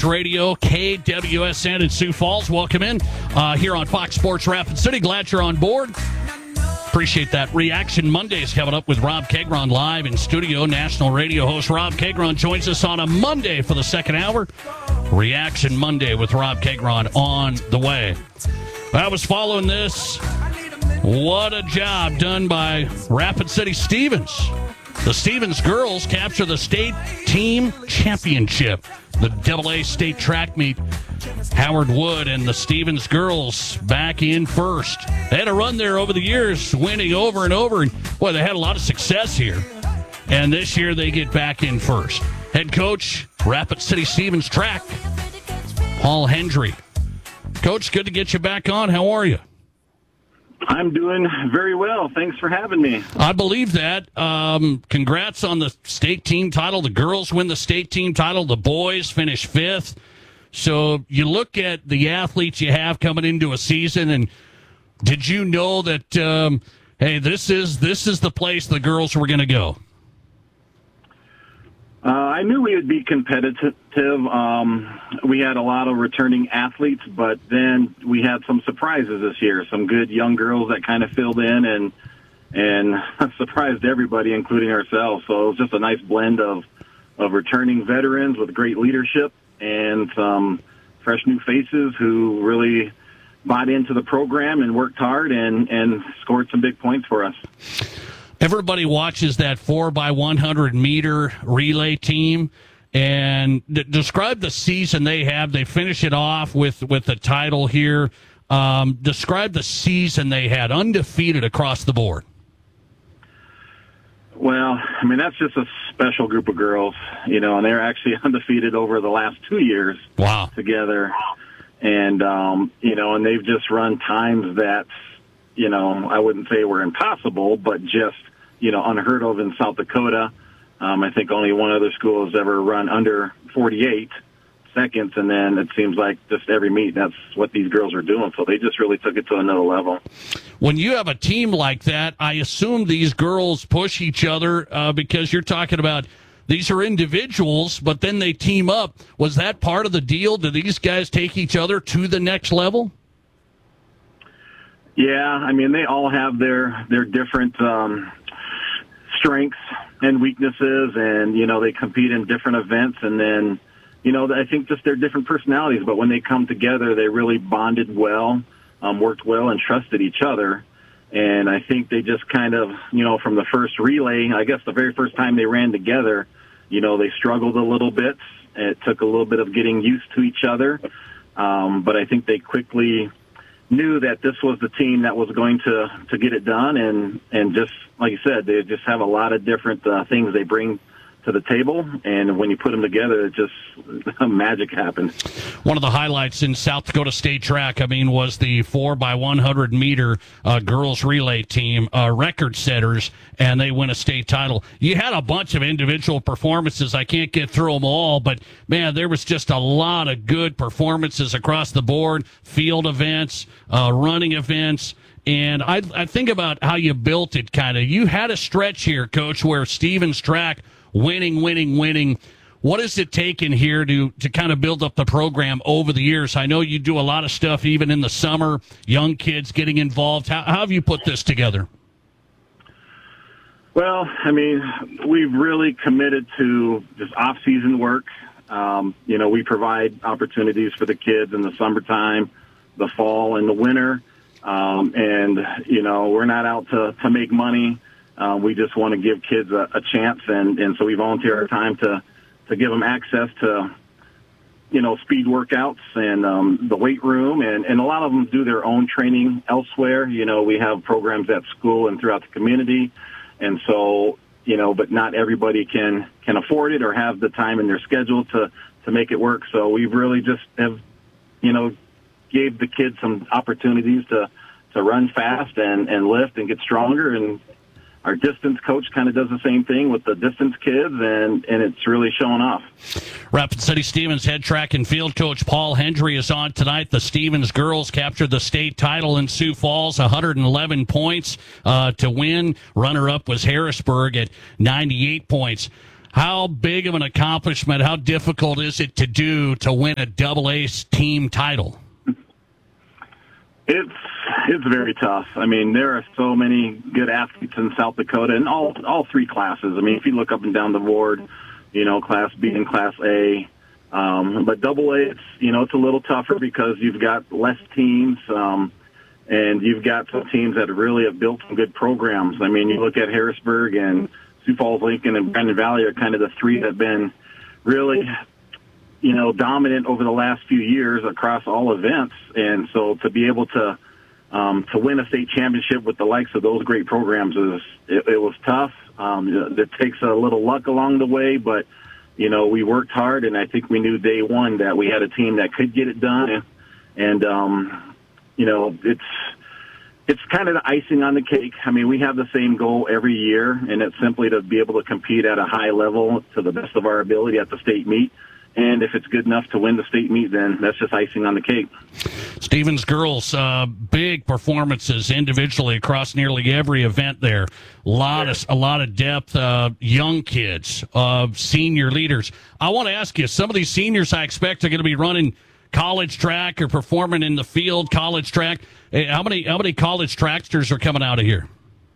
Radio, KWSN in Sioux Falls. Welcome in here on Fox Sports Rapid City. Glad you're on board. Appreciate that. Reaction Monday is coming up with Rob Kegron live in studio. National radio host Rob Kegron joins us on a Monday for the second hour. Reaction Monday with Rob Kegron on the way. I was following this. What a job done by Rapid City Stevens. The Stevens girls capture the state team championship. The AA state track meet. Howard Wood and the Stevens girls back in first. They had a run there over the years, winning over and over. And, boy, they had a lot of success here. And this year they get back in first. Head coach, Rapid City Stevens track, Paul Hendry. Coach, good to get you back on. How are you? I'm doing very well. Thanks for having me. I believe that. Congrats on the state team title. The girls win the state team title. The boys finish fifth. So you look at the athletes you have coming into a season, and did you know that, hey, this is the place the girls were going to go? I knew we would be competitive. We had a lot of returning athletes, but then we had some surprises this year. Some good young girls that kind of filled in and surprised everybody, including ourselves. So it was just a nice blend of returning veterans with great leadership and some fresh new faces who really bought into the program and worked hard and scored some big points for us. Everybody watches that 4x100 meter relay team, and describe the season they have. They finish it off with the title here. Describe the season they had, undefeated across the board. Well, I mean, that's just a special group of girls, and they're actually undefeated over the last 2 years. Wow. Together. And, and they've just run times that, I wouldn't say were impossible, but just, unheard of in South Dakota. I think only one other school has ever run under 48 seconds, and then it seems like just every meet, that's what these girls are doing. So they just really took it to another level. When you have a team like that, I assume these girls push each other because you're talking about these are individuals, but then they team up. Was that part of the deal? Do these guys take each other to the next level? Yeah, I mean, they all have their different strengths and weaknesses, and, they compete in different events, and then, I think just their different personalities, but when they come together, they really bonded well, worked well, and trusted each other. And I think they just kind of, from the first relay, I guess the very first time they ran together, they struggled a little bit. It took a little bit of getting used to each other. But I think they quickly knew that this was the team that was going to get it done. And just, like you said, they just have a lot of different things they bring to the table, and when you put them together, it just magic happens. One of the highlights in South Dakota State track, was the 4x100 meter girls relay team, record setters, and they win a state title. You had a bunch of individual performances. I can't get through them all, but man, there was just a lot of good performances across the board, field events, running events. And I think about how you built it, kind of. You had a stretch here, Coach, where Stevens track winning. What has it taken here to kind of build up the program over the years? I know you do a lot of stuff even in the summer, young kids getting involved. How have you put this together? Well, we've really committed to just off-season work. We provide opportunities for the kids in the summertime, the fall, and the winter. We're not out to make money. We just want to give kids a chance, and so we volunteer our time to give them access to, speed workouts and the weight room, and a lot of them do their own training elsewhere. We have programs at school and throughout the community, and so, but not everybody can afford it or have the time in their schedule to make it work. So we've really just have, gave the kids some opportunities to run fast and lift and get stronger, and our distance coach kind of does the same thing with the distance kids, and it's really showing off. Rapid City Stevens head track and field coach Paul Hendry is on tonight. The Stevens girls captured the state title in Sioux Falls, 111 points to win. Runner-up was Harrisburg at 98 points. How big of an accomplishment, how difficult is it to do to win a AA team title? It's very tough. I mean, there are so many good athletes in South Dakota in all three classes. I mean, if you look up and down the board, Class B and Class A. But AA, it's a little tougher because you've got less teams, and you've got some teams that really have built some good programs. I mean, you look at Harrisburg and Sioux Falls, Lincoln, and Brandon Valley are kind of the three that have been really, dominant over the last few years across all events. And so to be able to win a state championship with the likes of those great programs it was tough. It takes a little luck along the way, but we worked hard, and I think we knew day one that we had a team that could get it done. And it's kind of the icing on the cake. I mean, we have the same goal every year, and it's simply to be able to compete at a high level to the best of our ability at the state meet. And if it's good enough to win the state meet, then that's just icing on the cake. Stevens girls, big performances individually across nearly every event there. A lot of depth, young kids, senior leaders. I want to ask you, some of these seniors I expect are going to be running college track or performing in the field, college track. How many college tracksters are coming out of here?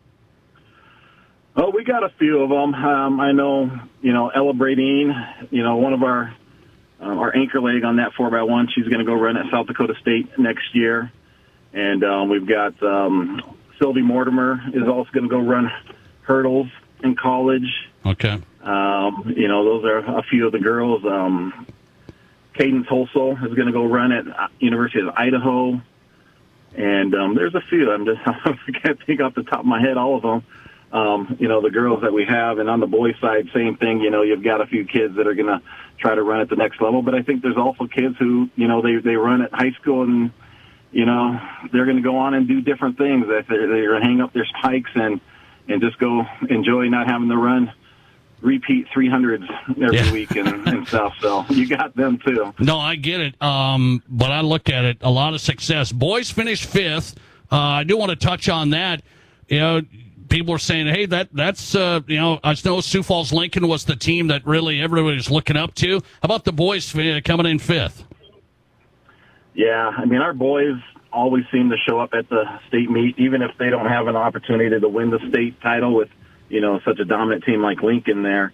Oh, we got a few of them. I know, Ella Bradeen, one of our anchor leg on that 4x1. She's going to go run at South Dakota State next year. And we've got Sylvie Mortimer is also going to go run hurdles in college. Okay. Those are a few of the girls. Cadence Holsel is going to go run at University of Idaho. And there's a few. I can't think off the top of my head all of them. The girls that we have. And on the boys' side, same thing. You've got a few kids that are going to try to run at the next level. But I think there's also kids who, they run at high school and, they're going to go on and do different things. They're going to hang up their spikes and just go enjoy not having to run repeat 300s every week and stuff. So you got them too. No, I get it. But I look at it, a lot of success. Boys finished fifth. I do want to touch on that. People are saying, hey, that's I know Sioux Falls Lincoln was the team that really everybody was looking up to. How about the boys coming in fifth? Yeah, I mean, our boys always seem to show up at the state meet, even if they don't have an opportunity to win the state title with, such a dominant team like Lincoln there.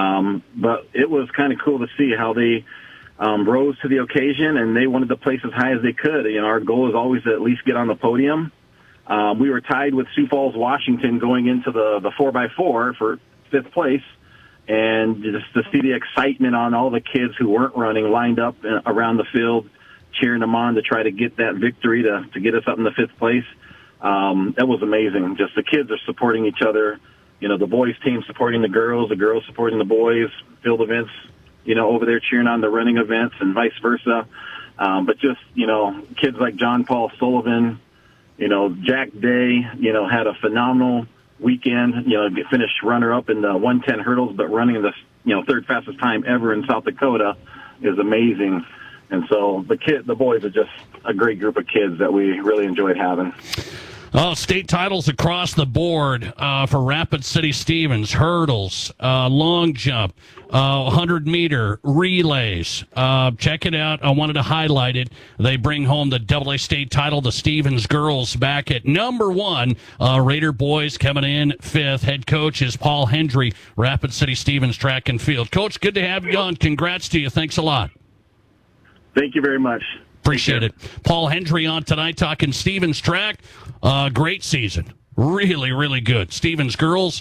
But it was kind of cool to see how they rose to the occasion, and they wanted to place as high as they could. Our goal is always to at least get on the podium. We were tied with Sioux Falls, Washington going into the 4x4 for fifth place. And just to see the excitement on all the kids who weren't running lined up around the field, cheering them on to try to get that victory to get us up in the fifth place. That was amazing. Just the kids are supporting each other. The boys team supporting the girls supporting the boys, field events, over there cheering on the running events and vice versa. But just, kids like John Paul Sullivan, Jack Day, had a phenomenal weekend, finished runner-up in the 110 hurdles, but running the, third fastest time ever in South Dakota is amazing. And so the boys are just a great group of kids that we really enjoyed having. Oh, state titles across the board for Rapid City Stevens, hurdles, long jump, 100-meter relays. Check it out. I wanted to highlight it. They bring home the AA state title. The Stevens girls back at number one. Raider boys coming in fifth. Head coach is Paul Hendry, Rapid City Stevens track and field. Coach, good to have you on. Congrats to you. Thanks a lot. Thank you very much. Appreciate it. Paul Hendry on tonight talking Stevens track. Great season. Really, really good. Stevens girls,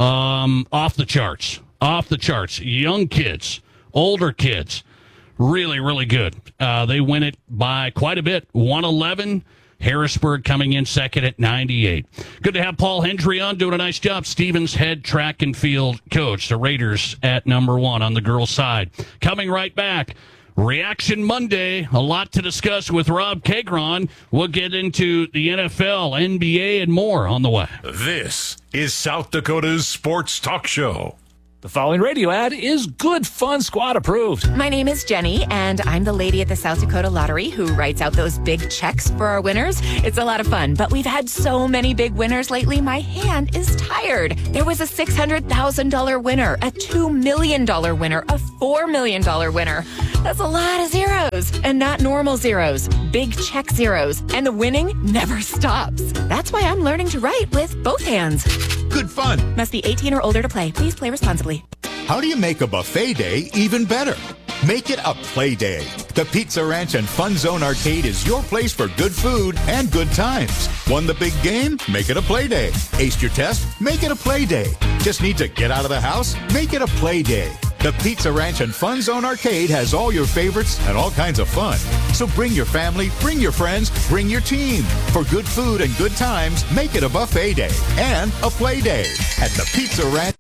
off the charts. Off the charts. Young kids, older kids. Really, really good. They win it by quite a bit. 111. Harrisburg coming in second at 98. Good to have Paul Hendry on, doing a nice job. Stevens head track and field coach. The Raiders at number one on the girls' side. Coming right back. Reaction Monday, a lot to discuss with Rob Kegron. We'll get into the NFL, NBA, and more on the way. This is South Dakota's Sports Talk Show. The following radio ad is Good Fun Squad approved. My name is Jenny, and I'm the lady at the South Dakota Lottery who writes out those big checks for our winners. It's a lot of fun, but we've had so many big winners lately, my hand is tired. There was a $600,000 winner, a $2 million winner, a $4 million winner. That's a lot of zeros, and not normal zeros, big check zeros, and the winning never stops. That's why I'm learning to write with both hands. Good fun. Must be 18 or older to play. Please play responsibly. How do you make a buffet day even better? Make it a play day. The Pizza Ranch and Fun Zone Arcade is your place for good food and good times. Won the big game? Make it a play day. Aced your test? Make it a play day. Just need to get out of the house? Make it a play day. The Pizza Ranch and Fun Zone Arcade has all your favorites and all kinds of fun. So bring your family, bring your friends, bring your team. For good food and good times, make it a buffet day and a play day at the Pizza Ranch.